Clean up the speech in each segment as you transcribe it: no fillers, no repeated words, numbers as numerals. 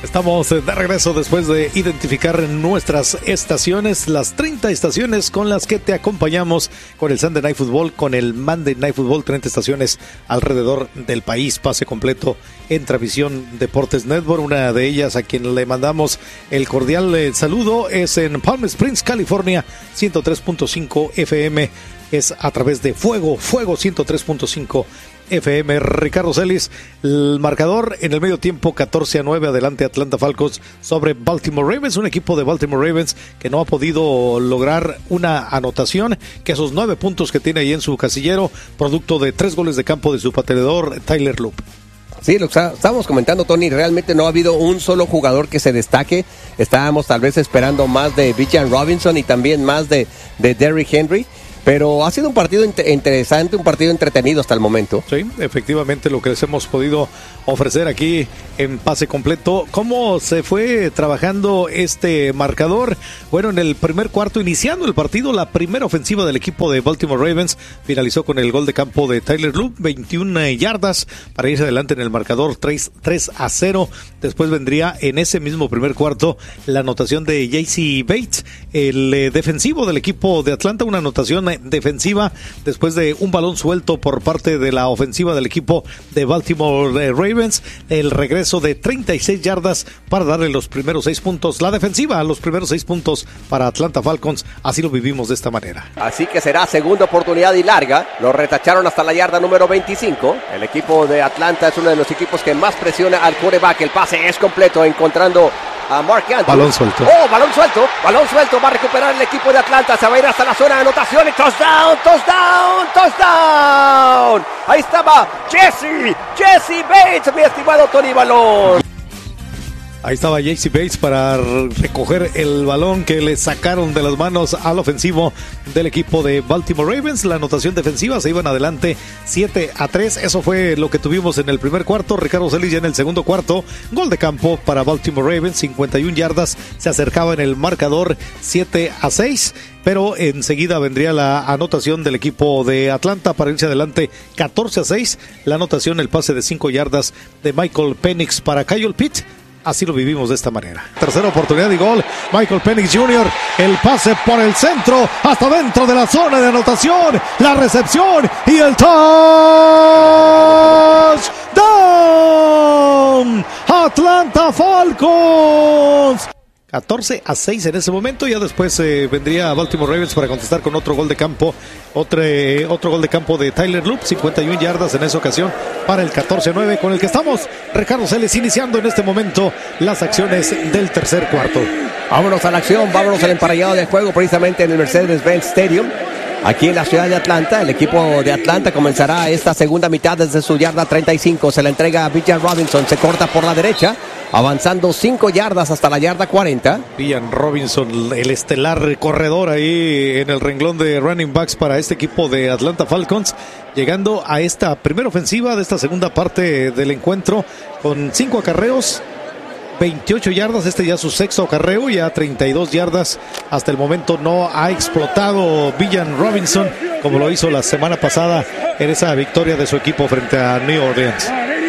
Estamos de regreso después de identificar nuestras estaciones, las 30 estaciones con las que te acompañamos con el Sunday Night Football, con el Monday Night Football, 30 estaciones alrededor del país, pase completo en Travisión Deportes Network. Una de ellas a quien le mandamos el cordial saludo es en Palm Springs, California, 103.5 FM, es a través de Fuego 103.5 FM. Ricardo Celis, el marcador en el medio tiempo 14-9, adelante Atlanta Falcons sobre Baltimore Ravens, un equipo de Baltimore Ravens que no ha podido lograr una anotación, que esos 9 puntos que tiene ahí en su casillero, producto de 3 goles de campo de su pateador Tyler Loop. Sí, lo que estábamos comentando, Tony, realmente no ha habido un solo jugador que se destaque. Estábamos tal vez esperando más de Bijan Robinson y también más de Derrick Henry. Pero ha sido un partido interesante, un partido entretenido hasta el momento. Sí, efectivamente lo que les hemos podido ofrecer aquí en pase completo. ¿Cómo se fue trabajando este marcador? Bueno, en el primer cuarto, iniciando el partido, la primera ofensiva del equipo de Baltimore Ravens finalizó con el gol de campo de Tyler Loop, 21 yardas para irse adelante en el marcador 3-0. Después vendría en ese mismo primer cuarto la anotación de J.C. Bates, el defensivo del equipo de Atlanta, una anotación defensiva después de un balón suelto por parte de la ofensiva del equipo de Baltimore Ravens, el regreso de 36 yardas para darle los primeros 6 puntos, la defensiva los primeros 6 puntos para Atlanta Falcons. Así lo vivimos de esta manera. Así que será segunda oportunidad y larga, lo retacharon hasta la yarda número 25. El equipo de Atlanta es uno de los equipos que más presiona al quarterback. El pase es completo, encontrando a Mark Andrews. Balón suelto. Balón suelto, va a recuperar el equipo de Atlanta, se va a ir hasta la zona de anotación y touchdown. Ahí estaba J.C. Bates, mi estimado Tony Balón. Ahí estaba J.C. Bates para recoger el balón que le sacaron de las manos al ofensivo del equipo de Baltimore Ravens. La anotación defensiva, se iban adelante 7-3. Eso fue lo que tuvimos en el primer cuarto. Ricardo Celis ya en el segundo cuarto. Gol de campo para Baltimore Ravens, 51 yardas. Se acercaba en el marcador 7-6. Pero enseguida vendría la anotación del equipo de Atlanta para irse adelante 14-6. La anotación, el pase de 5 yardas de Michael Penix para Kyle Pitts. Así lo vivimos de esta manera. Tercera oportunidad y gol. Michael Penix Jr. El pase por el centro hasta dentro de la zona de anotación. La recepción y el touchdown. Atlanta Falcons. 14-6 en ese momento. Ya después vendría Baltimore Ravens para contestar con otro gol de campo. Otro gol de campo de Tyler Loop, 51 yardas en esa ocasión para el 14-9, con el que estamos, Ricardo Celes, iniciando en este momento las acciones del tercer cuarto. Vámonos a la acción, vámonos al emparellado del juego, precisamente en el Mercedes-Benz Stadium, aquí en la ciudad de Atlanta. El equipo de Atlanta comenzará esta segunda mitad desde su yarda 35. Se la entrega a Bijan Robinson, se corta por la derecha, avanzando 5 yardas hasta la yarda 40. Bijan Robinson, el estelar corredor ahí en el renglón de running backs para este equipo de Atlanta Falcons, llegando a esta primera ofensiva de esta segunda parte del encuentro con 5 acarreos, 28 yardas, este ya su sexto acarreo, ya 32 yardas. Hasta el momento no ha explotado Bijan Robinson como lo hizo la semana pasada en esa victoria de su equipo frente a New Orleans.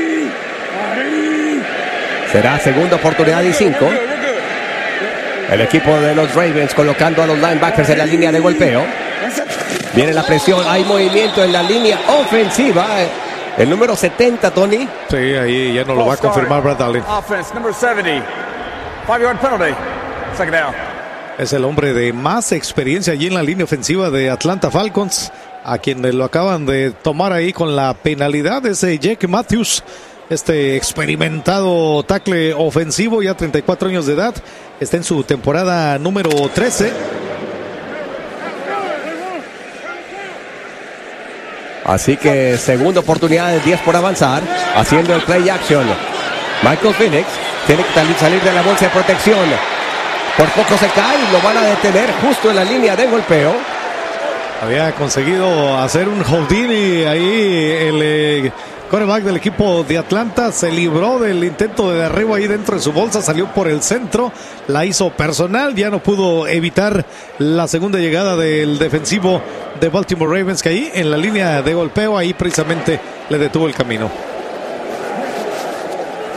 Será segunda oportunidad y 5. El equipo de los Ravens colocando a los linebackers en la línea de golpeo. Viene la presión, hay movimiento en la línea ofensiva. El número 70, Tony. Sí, ahí ya no lo va a confirmar Brad Allen. Offense, number 70. 5-yard penalty. Second down. Es el hombre de más experiencia allí en la línea ofensiva de Atlanta Falcons, a quien lo acaban de tomar ahí con la penalidad, ese Jake Matthews. Este experimentado tackle ofensivo, ya 34 años de edad, está en su temporada número 13. Así que segunda oportunidad de 10 por avanzar, haciendo el play action. Michael Penix tiene que salir de la bolsa de protección. Por poco se cae y lo van a detener justo en la línea de golpeo. Había conseguido hacer un Houdini ahí el quarterback del equipo de Atlanta, se libró del intento de derribo ahí dentro de su bolsa, salió por el centro, la hizo personal, ya no pudo evitar la segunda llegada del defensivo de Baltimore Ravens, que ahí en la línea de golpeo, ahí precisamente le detuvo el camino.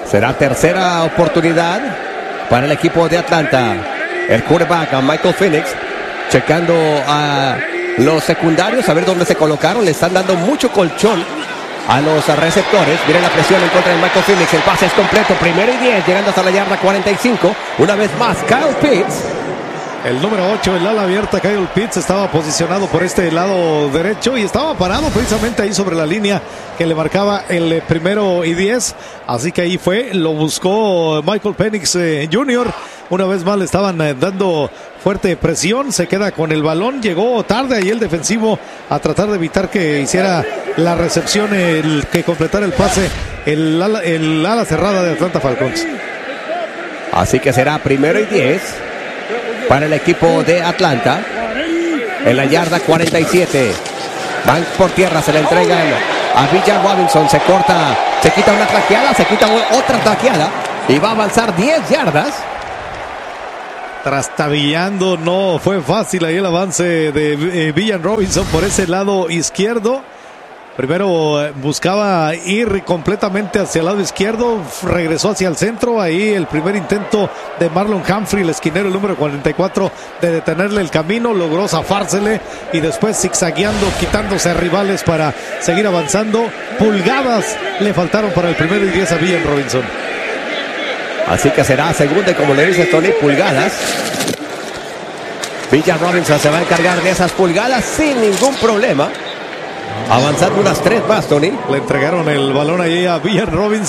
Será tercera oportunidad para el equipo de Atlanta. El quarterback, a Michael Penix, checando a los secundarios, a ver dónde se colocaron. Le están dando mucho colchón a los receptores. Miren la presión en contra de Michael Penix. El pase es completo, 1st y 10, llegando hasta la yarda 45. Una vez más, Kyle Pitts. El número 8, el ala abierta, Kyle Pitts, estaba posicionado por este lado derecho y estaba parado precisamente ahí sobre la línea que le marcaba el 1st y 10. Así que ahí fue, lo buscó Michael Penix Jr. Una vez más le estaban dando fuerte presión, se queda con el balón, llegó tarde ahí el defensivo a tratar de evitar que hiciera la recepción, que completara el pase, el ala cerrada de Atlanta Falcons. Así que será 1st y 10 para el equipo de Atlanta. En la yarda 47. Van por tierra, se le entregan a Bijan Robinson. Se corta, se quita una tacleada, se quita otra tacleada y va a avanzar 10 yardas. Trastabillando, no fue fácil ahí el avance de Bijan Robinson por ese lado izquierdo. Primero buscaba ir completamente hacia el lado izquierdo, regresó hacia el centro, ahí el primer intento de Marlon Humphrey, el esquinero, el número 44, de detenerle el camino, logró zafársele y después zigzagueando, quitándose a rivales para seguir avanzando. Pulgadas le faltaron para el 1st y 10 a Bijan Robinson. Así que será segunda y, como le dice Tony, pulgadas. Bijan Robinson se va a encargar de esas pulgadas sin ningún problema. Avanzando unas 3 más, Tony. Le entregaron el balón ahí a Bijan Robinson.